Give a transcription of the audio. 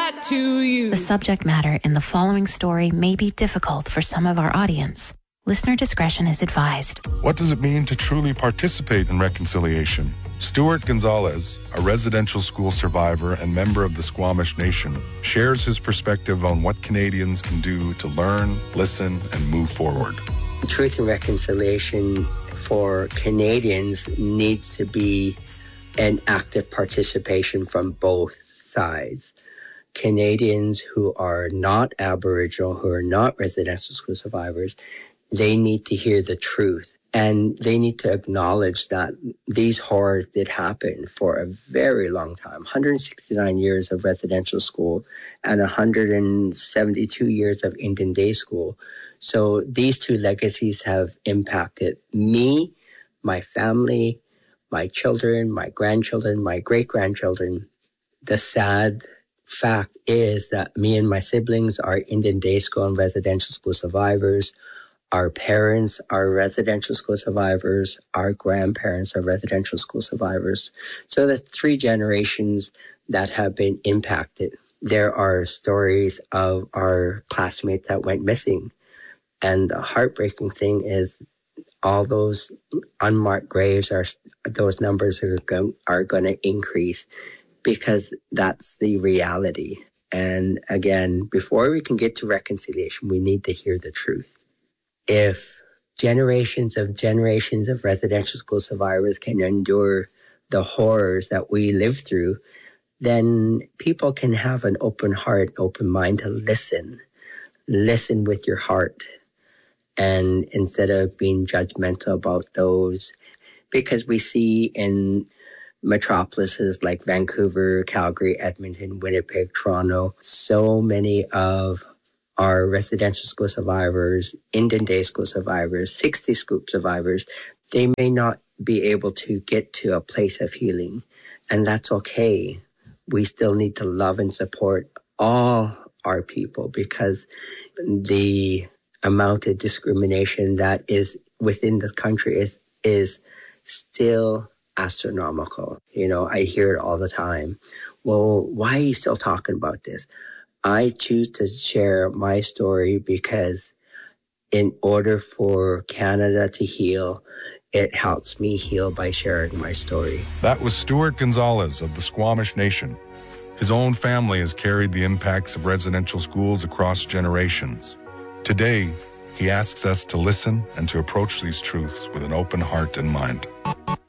that to you. The subject matter in the following story may be difficult for some of our audience. Listener discretion is advised. What does it mean to truly participate in reconciliation? Stuart Gonzalez, a residential school survivor and member of the Squamish Nation, shares his perspective on what Canadians can do to learn, listen, and move forward. Truth and reconciliation for Canadians needs to be an active participation from both sides. Canadians who are not Aboriginal, who are not residential school survivors, they need to hear the truth. And they need to acknowledge that these horrors did happen for a very long time. 169 years of residential school and 172 years of Indian day school. So these two legacies have impacted me, my family, my children, my grandchildren, my great-grandchildren. The sad fact is that me and my siblings are Indian day school and residential school survivors. Our parents are residential school survivors. Our grandparents are residential school survivors. So the 3 generations that have been impacted. There are stories of our classmates that went missing. And the heartbreaking thing is all those unmarked graves, those numbers are going to increase because that's the reality. And again, before we can get to reconciliation, we need to hear the truth. If generations of residential school survivors can endure the horrors that we live through, then people can have an open heart, open mind to listen. Listen with your heart. And instead of being judgmental about those, because we see in metropolises like Vancouver, Calgary, Edmonton, Winnipeg, Toronto, so many of our residential school survivors, Indian day school survivors, 60 scoop survivors, they may not be able to get to a place of healing. And that's okay. We still need to love and support all our people because the amount of discrimination that is within this country is still astronomical. You know, I hear it all the time. Well, why are you still talking about this? I choose to share my story because in order for Canada to heal, it helps me heal by sharing my story. That was Stuart Gonzalez of the Squamish Nation. His own family has carried the impacts of residential schools across generations. Today, he asks us to listen and to approach these truths with an open heart and mind.